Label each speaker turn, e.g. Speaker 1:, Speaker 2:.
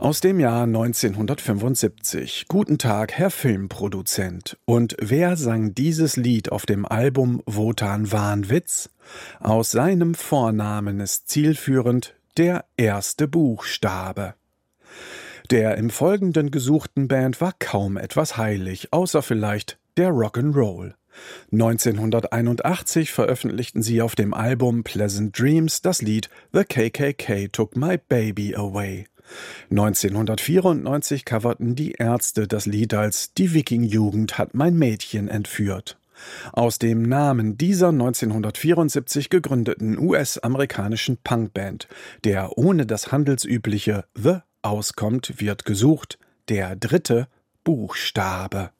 Speaker 1: Aus dem Jahr 1975. Guten Tag, Herr Filmproduzent. Und wer sang dieses Lied auf dem Album Wotan Wahnwitz? Aus seinem Vornamen ist zielführend der erste Buchstabe. Der im Folgenden gesuchten Band war kaum etwas heilig, außer vielleicht der Rock'n'Roll. 1981 veröffentlichten sie auf dem Album Pleasant Dreams das Lied The KKK Took My Baby Away. 1994 coverten die Ärzte das Lied als Die Wiking-Jugend hat mein Mädchen entführt. Aus dem Namen dieser 1974 gegründeten US-amerikanischen Punkband, der ohne das handelsübliche The auskommt, wird gesucht der dritte Buchstabe.